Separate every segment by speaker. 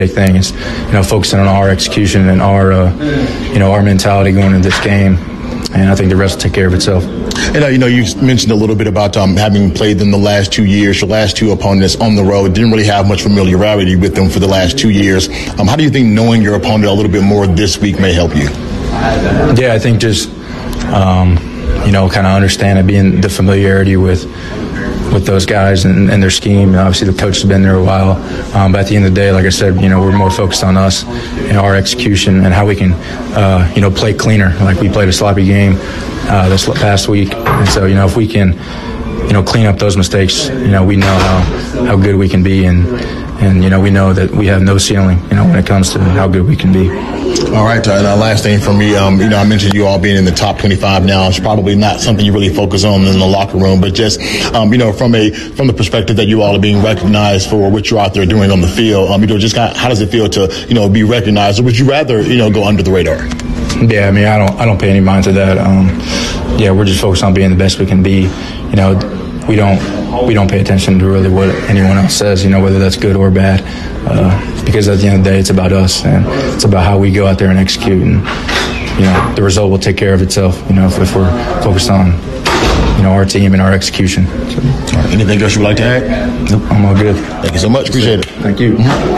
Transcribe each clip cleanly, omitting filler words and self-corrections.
Speaker 1: big thing is, focusing on our execution and our, our mentality going into this game. And I think the rest will take care of itself.
Speaker 2: And, you mentioned a little bit about having played them the last 2 years. Your last two opponents on the road didn't really have much familiarity with them for the last 2 years. How do you think knowing your opponent a little bit more this week may help you?
Speaker 1: Yeah, I think just, kind of understanding, being the familiarity with those guys and their scheme. Obviously, the coach has been there a while. But at the end of the day, like I said, we're more focused on us and our execution and how we can, play cleaner. Like we played a sloppy game this past week. And so, if we can, clean up those mistakes, we know how good we can be. And we know that we have no ceiling, when it comes to how good we can be.
Speaker 2: All right, and last thing for me, I mentioned you all being in the top 25 now. It's probably not something you really focus on in the locker room, but just, from the perspective that you all are being recognized for what you're out there doing on the field, just how does it feel to, be recognized, or would you rather, go under the radar?
Speaker 1: Yeah, I don't pay any mind to that. We're just focused on being the best we can be. We don't pay attention to really what anyone else says, whether that's good or bad, because at the end of the day, it's about us, and it's about how we go out there and execute, and the result will take care of itself. If we're focused on our team and our execution. So,
Speaker 2: all right, anything else you would like to add?
Speaker 1: Nope, I'm all good.
Speaker 2: Thank you so much. Appreciate it.
Speaker 1: Thank you.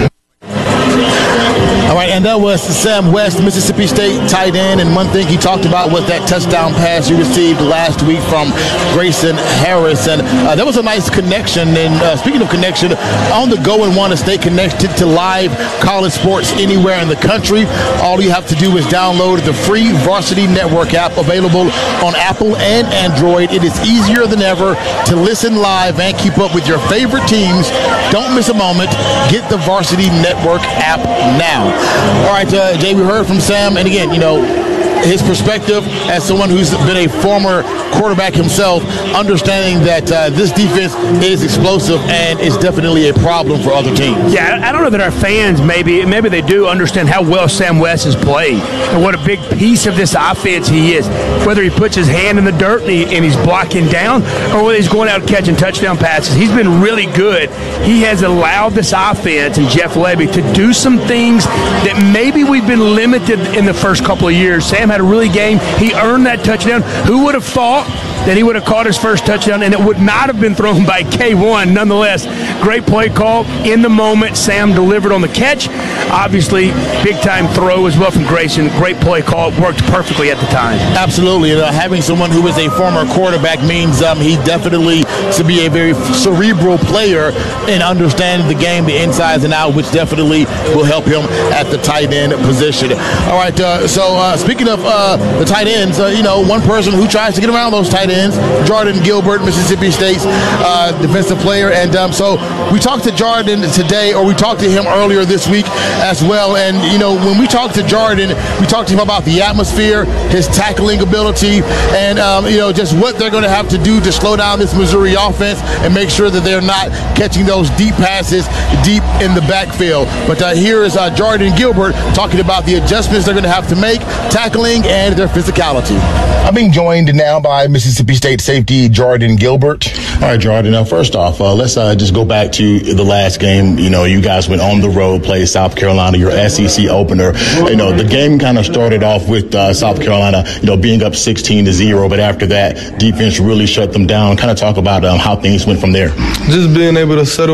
Speaker 3: All right, and that was Sam West, Mississippi State tight end. And one thing he talked about was that touchdown pass he received last week from Grayson Harris. And that was a nice connection. And speaking of connection, on the go and want to stay connected to live college sports anywhere in the country, all you have to do is download the free Varsity Network app available on Apple and Android. It is easier than ever to listen live and keep up with your favorite teams. Don't miss a moment. Get the Varsity Network app now. All right, Jay, we heard from Sam, and again, his perspective as someone who's been a former quarterback himself, understanding that this defense is explosive and is definitely a problem for other teams.
Speaker 4: Yeah, I don't know that our fans maybe they do understand how well Sam West has played and what a big piece of this offense he is. Whether he puts his hand in the dirt and he's blocking down, or whether he's going out catching touchdown passes, he's been really good. He has allowed this offense and Jeff Lebby to do some things that maybe we've been limited in the first couple of years. Sam had a really game. He earned that touchdown. Who would have thought that he would have caught his first touchdown and it would not have been thrown by K1? Nonetheless, great play call. In the moment, Sam delivered on the catch. Obviously, big-time throw as well from Grayson. Great play call. It worked perfectly at the time.
Speaker 3: Absolutely. Having someone who is a former quarterback means he definitely to be a very cerebral player in understanding the game, the insides and out, which definitely will help him at the tight end position. All right, so speaking of the tight ends, one person who tries to get around those tight ends, Jordan Gilbert, Mississippi State's defensive player. And so we talked to Jordan today, or we talked to him earlier this week as well. And, when we talked to Jordan, we talked to him about the atmosphere, his tackling ability, and, just what they're going to have to do to slow down this Missouri offense and make sure that they're not catching those deep passes deep in the backfield. But here is Jordan Gilbert talking about the adjustments they're going to have to make, tackling, and their physicality.
Speaker 2: I'm being joined now by Mississippi State safety Jordan Gilbert. All right, Jordan. Now, first off, let's just go back to the last game. You guys went on the road, played South Carolina, your SEC opener. The game kind of started off with South Carolina, being up 16-0, but after that, defense really shut them down. Kind of talk about how things went from there.
Speaker 5: Just being able to settle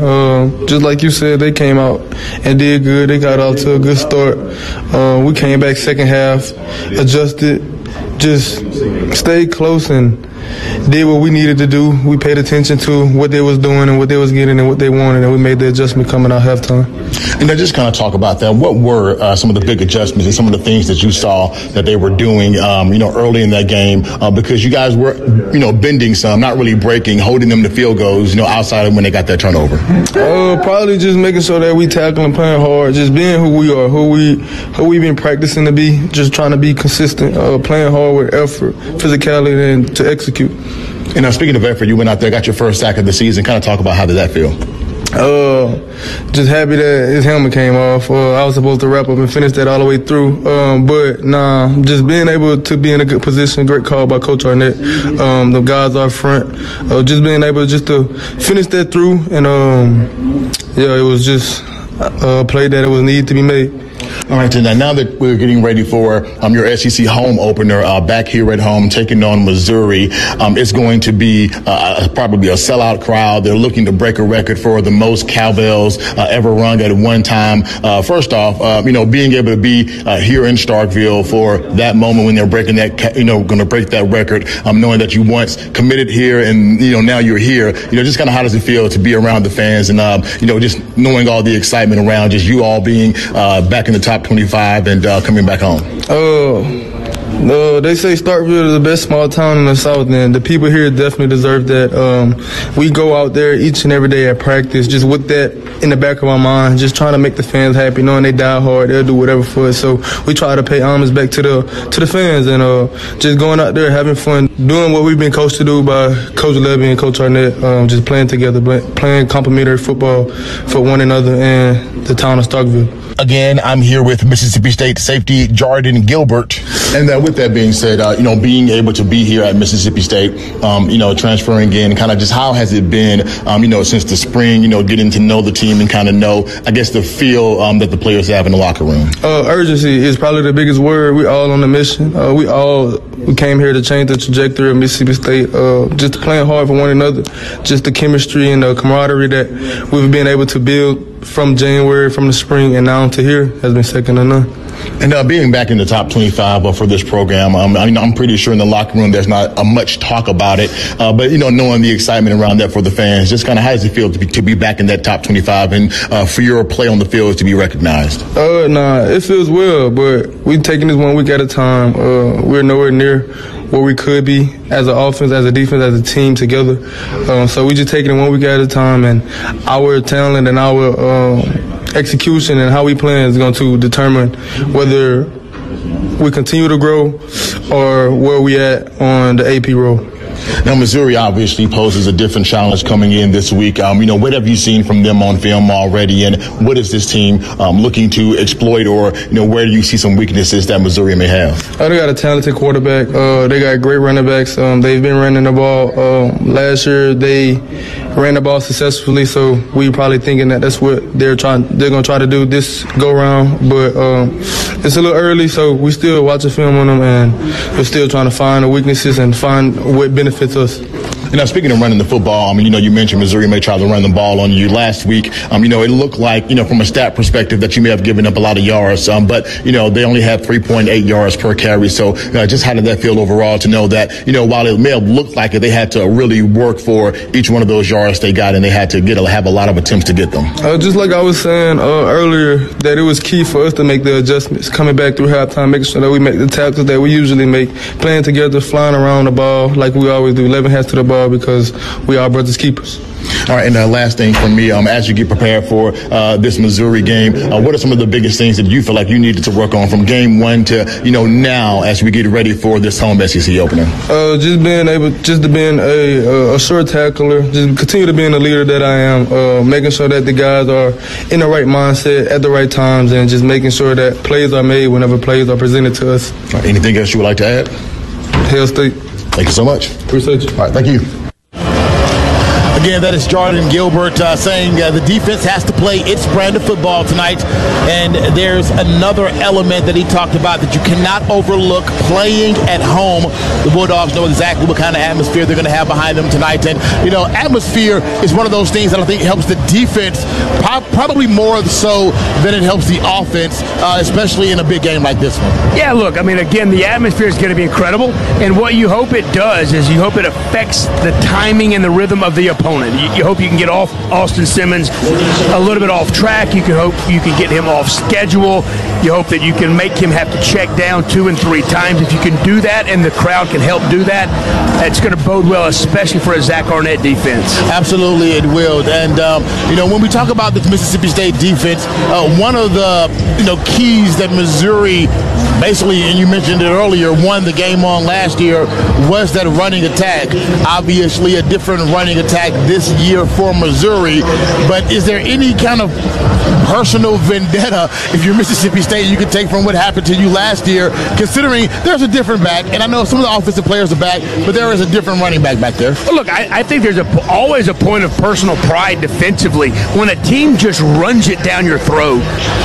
Speaker 5: in. Just like you said, they came out and did good. They got off to a good start. We came back second half, adjusted, just stayed close and did what we needed to do. We paid attention to what they was doing and what they was getting and what they wanted, and we made the adjustment coming out halftime.
Speaker 2: And just kind of talk about that. What were some of the big adjustments and some of the things that you saw that they were doing, early in that game? Because you guys were, bending some, not really breaking, holding them to field goals, outside of when they got that turnover.
Speaker 5: Probably just making sure that we tackling, playing hard, just being who we are, who we been practicing to be, just trying to be consistent, playing hard with effort, physicality, and to execute.
Speaker 2: And now, speaking of effort, you went out there, got your first sack of the season. Kind of talk about how did that feel?
Speaker 5: Just happy that his helmet came off. I was supposed to wrap up and finish that all the way through. Just being able to be in a good position. Great call by Coach Arnett. The guys out front. Just being able just to finish that through. And, it was just play that it was needed to be made.
Speaker 2: All right, now that we're getting ready for your SEC home opener back here at home, taking on Missouri, it's going to be probably a sellout crowd. They're looking to break a record for the most cowbells ever rung at one time. First off, being able to be here in Starkville for that moment when they're breaking that, going to break that record, knowing that you once committed here and, now you're here, just kind of how does it feel to be around the fans and, just knowing all the excitement around just you all being back in the top 25 and coming back home?
Speaker 5: They say Starkville is the best small town in the South, and the people here definitely deserve that. We go out there each and every day at practice, just with that in the back of our mind, just trying to make the fans happy, knowing they die hard, they'll do whatever for us. So we try to pay homage back to the fans, and just going out there having fun, doing what we've been coached to do by Coach Levy and Coach Arnett, just playing together, playing complimentary football for one another and the town of Starkville.
Speaker 2: Again, I'm here with Mississippi State safety Jordan Gilbert. And with that being said, being able to be here at Mississippi State, transferring in, kind of just how has it been, since the spring, getting to know the team and kind of know, I guess, the feel that the players have in the locker room?
Speaker 5: Urgency is probably the biggest word. We all on a mission. We came here to change the trajectory of Mississippi State, just playing hard for one another, just the chemistry and the camaraderie that we've been able to build from January, from the spring, and now to here has been second to none.
Speaker 2: And being back in the top 25 for this program, I'm pretty sure in the locker room there's not much talk about it, but knowing the excitement around that for the fans, just kind of how does it feel to be back in that top 25 and for your play on the field to be recognized?
Speaker 5: It feels well, but we're taking this 1 week at a time. We're nowhere near where we could be as an offense, as a defense, as a team together. So we just taking it 1 week at a time, and our talent and our execution and how we play is going to determine whether we continue to grow or where we at on the AP roll.
Speaker 2: Now, Missouri obviously poses a different challenge coming in this week. What have you seen from them on film already, and what is this team looking to exploit, or where do you see some weaknesses that Missouri may have?
Speaker 5: They got a talented quarterback. They got great running backs. They've been running the ball. Last year they ran the ball successfully, so we probably thinking that that's what they're going to try to do this go round. But it's a little early, so we still watching film on them, and we're still trying to find the weaknesses and find what benefits us.
Speaker 2: Now, speaking of running the football, you mentioned Missouri may try to run the ball on you last week. It looked like, from a stat perspective that you may have given up a lot of yards, but, they only had 3.8 yards per carry. So just how did that feel overall to know that, while it may have looked like it, they had to really work for each one of those yards they got, and they had to have a lot of attempts to get them?
Speaker 5: Just like I was saying earlier, that it was key for us to make the adjustments coming back through halftime, making sure that we make the tackles that we usually make, playing together, flying around the ball like we always do, 11 hands to the ball, because we are brothers keepers.
Speaker 2: All right, and last thing from me, as you get prepared for this Missouri game, what are some of the biggest things that you feel like you needed to work on from game one to, now as we get ready for this home SEC opener?
Speaker 5: Just to being a sure tackler, just continue to being the leader that I am, making sure that the guys are in the right mindset at the right times, and just making sure that plays are made whenever plays are presented to us.
Speaker 2: All right, anything else you would like to add?
Speaker 5: Hail State.
Speaker 2: Thank you so much.
Speaker 5: Appreciate you.
Speaker 2: All right, thank you.
Speaker 3: Again, that is Jordan Gilbert saying the defense has to play its brand of football tonight. And there's another element that he talked about that you cannot overlook: playing at home. The Bulldogs know exactly what kind of atmosphere they're going to have behind them tonight. And, atmosphere is one of those things that I think helps the defense probably more so than it helps the offense, especially in a big game like this one.
Speaker 4: Yeah, look, again, the atmosphere is going to be incredible. And what you hope it does is you hope it affects the timing and the rhythm of the opponent. You hope you can get off Austin Simmons a little bit off track. You can hope you can get him off schedule. You hope that you can make him have to check down 2 and 3 times. If you can do that and the crowd can help do that, it's going to bode well, especially for a Zach Arnett defense.
Speaker 3: Absolutely, it will. And, when we talk about this Mississippi State defense, one of the, keys that Missouri basically, and you mentioned it earlier, won the game on last year was that running attack. Obviously, a different running attack this year for Missouri. But is there any kind of personal vendetta, if you're Mississippi State, you can take from what happened to you last year, considering there's a different back, and I know some of the offensive players are back, but there is a different running back there?
Speaker 4: Well, look, I think there's always a point of personal pride defensively when a team just runs it down your throat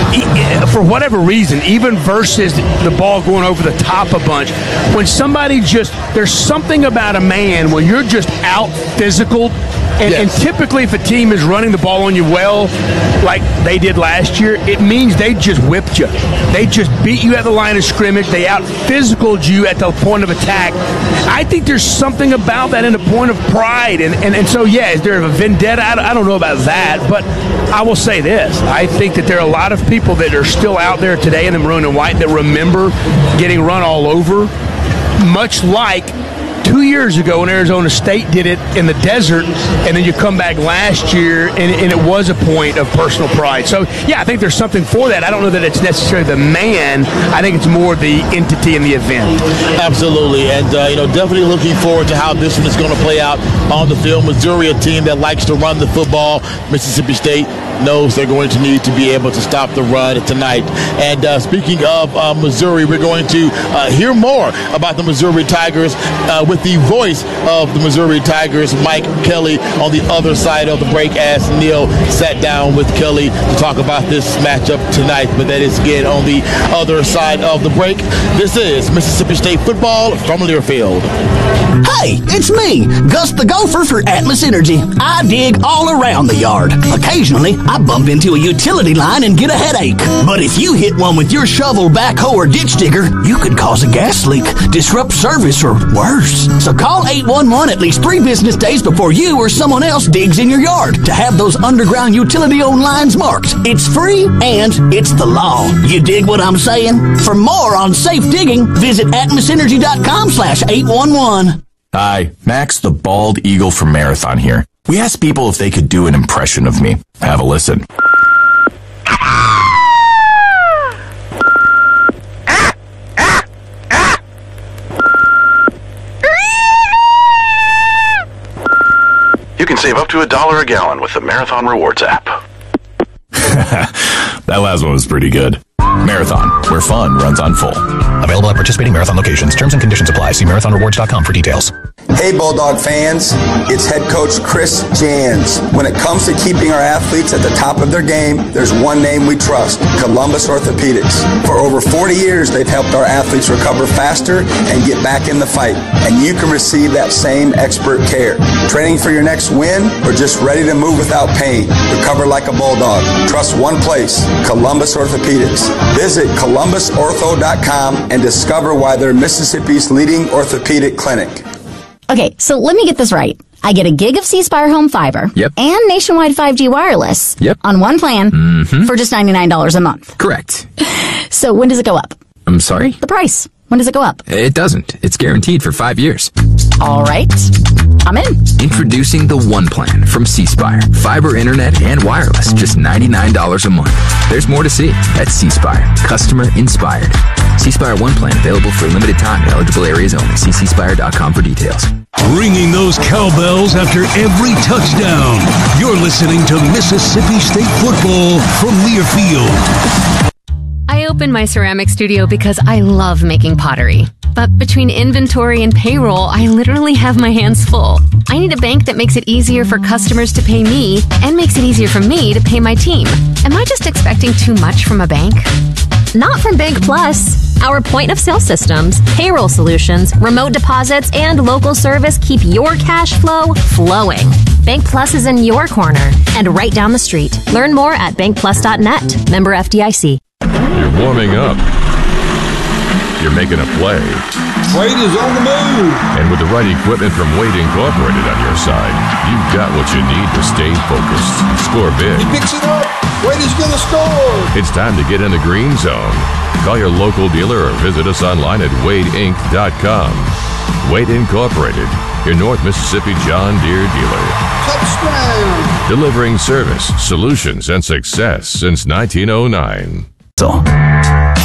Speaker 4: for whatever reason, even versus the ball going over the top a bunch. When somebody there's something about a man when you're just out physical. And typically, if a team is running the ball on you well, like they did last year, it means they just whipped you. They just beat you at the line of scrimmage. They out-physicaled you at the point of attack. I think there's something about that in a point of pride. And so, yeah, is there a vendetta? I don't know about that, but I will say this. I think that there are a lot of people that are still out there today in the maroon and white that remember getting run all over, much like 2 years ago when Arizona State did it in the desert, and then you come back last year, and it was a point of personal pride. So, yeah, I think there's something for that. I don't know that it's necessarily the man. I think it's more the entity in the event.
Speaker 3: Absolutely, and, definitely looking forward to how this one is going to play out on the field. Missouri, a team that likes to run the football. Mississippi State knows they're going to need to be able to stop the run tonight. And speaking of Missouri, we're going to hear more about the Missouri Tigers with the voice of the Missouri Tigers, Mike Kelly, on the other side of the break as Neil sat down with Kelly to talk about this matchup tonight. But that is, again, on the other side of the break. This is Mississippi State football from Learfield.
Speaker 6: Hey, it's me, Gus the Gopher for Atmos Energy. I dig all around the yard. Occasionally, I bump into a utility line and get a headache. But if you hit one with your shovel, backhoe, or ditch digger, you could cause a gas leak, disrupt service, or worse. So call 811 at least 3 business days before you or someone else digs in your yard to have those underground utility-owned lines marked. It's free and it's the law. You dig what I'm saying? For more on safe digging, visit atmosenergy.com/811.
Speaker 7: Hi, Max the Bald Eagle from Marathon here. We asked people if they could do an impression of me. Have a listen.
Speaker 8: You can save up to $1 a gallon with the Marathon Rewards app.
Speaker 7: That last one was pretty good. Marathon, where fun runs on full. Available at participating Marathon locations. Terms and conditions apply. See marathonrewards.com for details.
Speaker 9: Hey, Bulldog fans, it's head coach Chris Jans. When it comes to keeping our athletes at the top of their game, there's one name we trust, Columbus Orthopedics. For over 40 years, they've helped our athletes recover faster and get back in the fight. And you can receive that same expert care. Training for your next win or just ready to move without pain? Recover like a Bulldog. Trust one place, Columbus Orthopedics. Visit columbusortho.com and discover why they're Mississippi's leading orthopedic clinic.
Speaker 10: Okay, so let me get this right. I get a gig of C Spire home fiber and nationwide 5G wireless on one plan for just $99 a month.
Speaker 11: Correct.
Speaker 10: So when does it go up?
Speaker 11: I'm sorry?
Speaker 10: The price. When does it go up?
Speaker 11: It doesn't. It's guaranteed for 5 years.
Speaker 10: All right. I'm in.
Speaker 11: Introducing the One Plan from C Spire. Fiber, internet, and wireless. Just $99 a month. There's more to see at C Spire. Customer inspired. C Spire One Plan available for a limited time in eligible areas only. See cspire.com for details.
Speaker 12: Ringing those cowbells after every touchdown. You're listening to Mississippi State football from Learfield.
Speaker 13: I opened my ceramic studio because I love making pottery. But between inventory and payroll, I literally have my hands full. I need a bank that makes it easier for customers to pay me and makes it easier for me to pay my team. Am I just expecting too much from a bank?
Speaker 14: Not from Bank Plus. Our point-of-sale systems, payroll solutions, remote deposits, and local service keep your cash flow flowing. Bank Plus is in your corner and right down the street. Learn more at bankplus.net. Member FDIC.
Speaker 15: You're warming up. You're making a play.
Speaker 16: Wade is on the move.
Speaker 15: And with the right equipment from Wade Incorporated on your side, you've got what you need to stay focused and score big.
Speaker 16: He picks it up. Wade is going to score.
Speaker 15: It's time to get in the green zone. Call your local dealer or visit us online at wadeinc.com. Wade Incorporated, your North Mississippi John Deere dealer.
Speaker 16: Touchdown.
Speaker 15: Delivering service, solutions, and success since 1909.
Speaker 7: So.